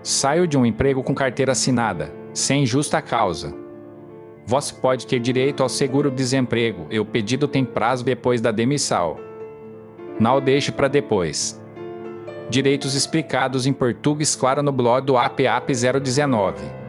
Saio de um emprego com carteira assinada, sem justa causa. Você pode ter direito ao seguro-desemprego e o pedido tem prazo depois da demissão. Não deixe para depois. Direitos explicados em português claro no blog do APAP 019.